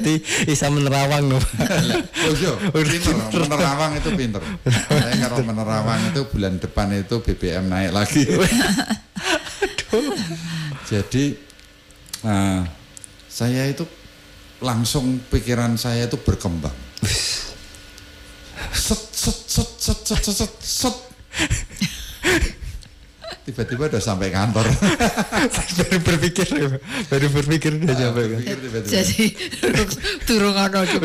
Bisa menerawang loh. Oh iya, pinter. Menerawang itu pinter. Saya kalau menerawang itu bulan depan itu BBM naik lagi. Jadi saya itu langsung pikiran saya itu berkembang. Set. Tiba-tiba udah sampai kantor. baru berpikir udah sampai kantor. Jadi turun ana udah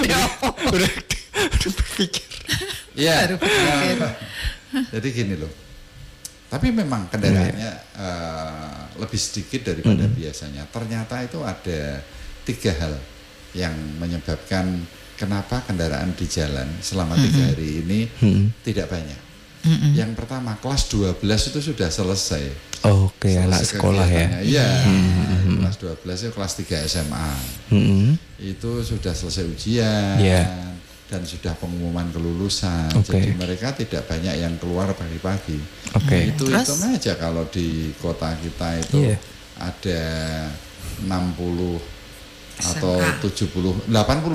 berpikir. Iya. Jadi gini loh. Tapi memang kendaraannya lebih sedikit daripada biasanya. Ternyata itu ada 3 hal yang menyebabkan kenapa kendaraan di jalan selama 3 hari ini tidak banyak. Yang pertama, kelas 12 itu sudah selesai. Oke, anak sekolah ya. Iya. Kelas 12 itu kelas 3 SMA. Itu sudah selesai ujian dan sudah pengumuman kelulusan. Jadi mereka tidak banyak yang keluar pagi-pagi. Itu aja kalau di kota kita itu ada 60 atau 70, 80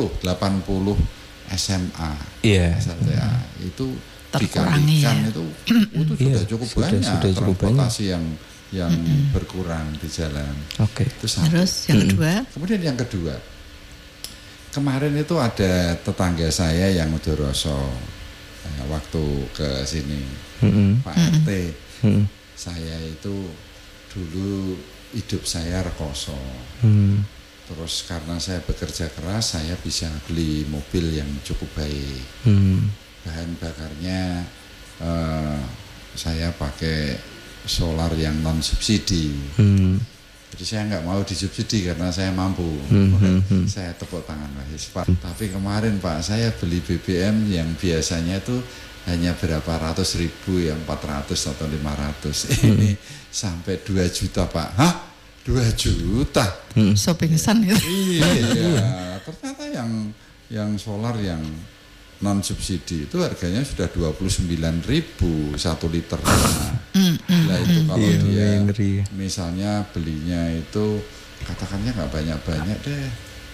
SMA. SLTA. Itu dikalikan itu sudah cukup banyak transportasi yang berkurang di jalan. Itu satu. Terus yang kedua? Kemudian yang kedua, kemarin itu ada tetangga saya yang Udoroso waktu ke sini, Pak RT. Saya itu dulu hidup saya rekoso. Terus karena saya bekerja keras, saya bisa beli mobil yang cukup baik. Bahan bakarnya saya pakai solar yang non subsidi. Jadi saya nggak mau disubsidi karena saya mampu. Saya tepuk tangan Pak. Tapi kemarin Pak, saya beli BBM yang biasanya itu hanya berapa ratus ribu, yang 400 atau 500. Ini sampai 2 juta Pak. Hah? 2 juta? Pingsan itu. Iya. Ternyata yang solar yang non subsidi itu harganya sudah 29.000 1 liter. Nah itu kalau dia misalnya belinya itu katakannya nggak banyak-banyak deh,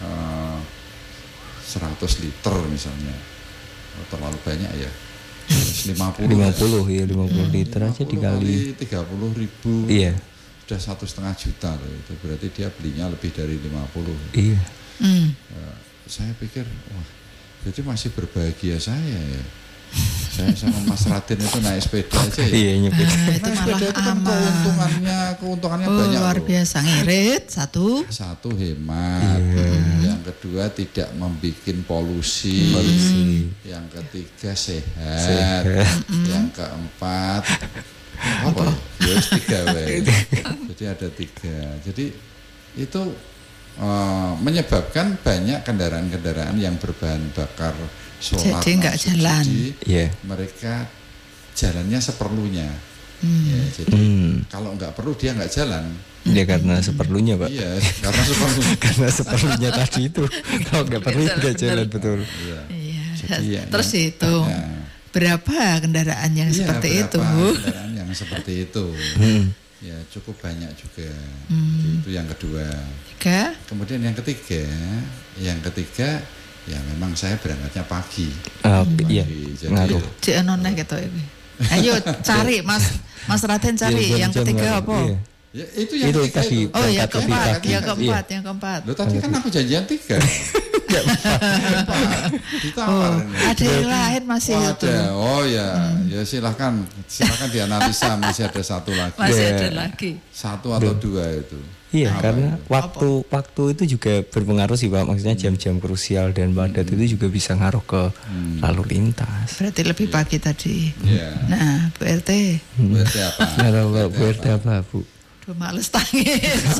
100 liter misalnya, terlalu banyak ya. 50 liter aja dikali 30.000. Iya. Sudah 1,5 juta loh. Itu berarti dia belinya lebih dari 50. Iya. Saya pikir wah, jadi masih berbahagia saya ya. Saya sama Mas Raden itu naik sepeda aja ya. Iya, nyepeda. Itu naik malah sepeda itu kan keuntungannya banyak luar loh. biasa, ngirit satu Hemat. Yang kedua tidak membuat polusi. Yang ketiga sehat. Yang keempat apa? Ya 3 Jadi ada 3. Jadi itu menyebabkan banyak kendaraan-kendaraan yang berbahan bakar solar jadi nggak jalan. Mereka jalannya seperlunya. Jadi kalau nggak perlu dia nggak jalan. Ya karena seperlunya Pak. Iya, karena seperlunya. Karena seperlunya tadi itu. Kalau nggak perlu nggak jalan betul. Iya. Terus itu berapa kendaraan yang seperti itu? Kendaraan yang seperti itu. Ya cukup banyak juga. Itu yang kedua. Kemudian yang ketiga ya memang saya berangkatnya pagi. Iya. Jadi noneh gitu. Ayo cari Mas Raden cari yang ketiga apa? Ya itu yang ketiga tadi. itu. Oh yang keempat. Loh tadi kan aku janjian 3. Ditawar. Ada yang lain masih itu. Oh ya, ya silakan dianalisa, masih ada 1 lagi. Masih ada lagi. 1 atau 2 itu. Iya, karena waktu itu juga berpengaruh sih Pak. Maksudnya jam-jam krusial dan padat itu juga bisa ngaruh ke lalu lintas. Berarti lebih pagi tadi. Nah, Bu RT. Bu RT apa? Bu RT apa, Bu? Duh, males tangis.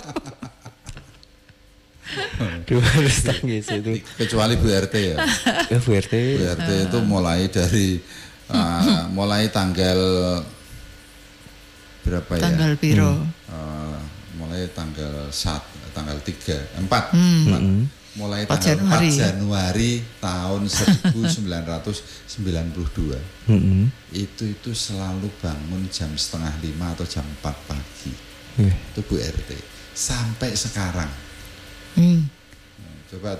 Harus tangis itu. Kecuali Bu RT ya. Bu RT itu mulai dari mulai tanggal berapa ya? Tanggal piro? Mulai tanggal 3, 4. Mulai 4 tanggal 4 Januari tahun 1992. Itu selalu bangun jam 4:30 atau jam 4 pagi. Itu Bu RT. Sampai sekarang. Coba